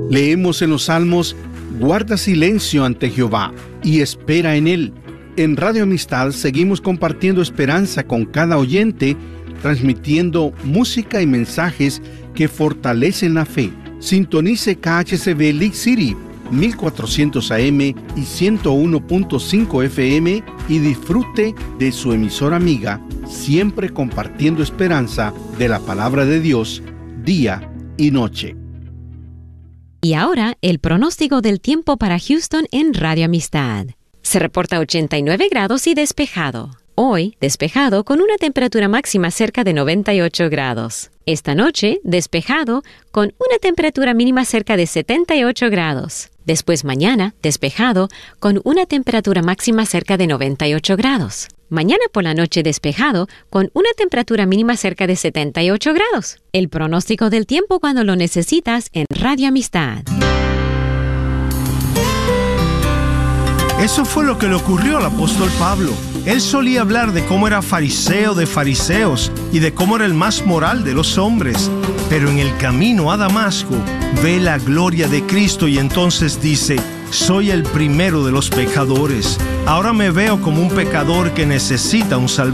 Leemos en los Salmos: guarda silencio ante Jehová y espera en Él. En Radio Amistad seguimos compartiendo esperanza con cada oyente, transmitiendo música y mensajes que fortalecen la fe. Sintonice KHCB League City, 1400 AM y 101.5 FM y disfrute de su emisora amiga, siempre compartiendo esperanza de la palabra de Dios, día y noche. Y ahora, el pronóstico del tiempo para Houston en Radio Amistad. Se reporta 89 grados y despejado. Hoy, despejado con una temperatura máxima cerca de 98 grados. Esta noche, despejado con una temperatura mínima cerca de 78 grados. Después mañana, despejado con una temperatura máxima cerca de 98 grados. Mañana por la noche despejado con una temperatura mínima cerca de 78 grados. El pronóstico del tiempo cuando lo necesitas en Radio Amistad. Eso fue lo que le ocurrió al apóstol Pablo. Él solía hablar de cómo era fariseo de fariseos y de cómo era el más moral de los hombres. Pero en el camino a Damasco ve la gloria de Cristo y entonces dice: soy el primero de los pecadores. Ahora me veo como un pecador que necesita un Salvador.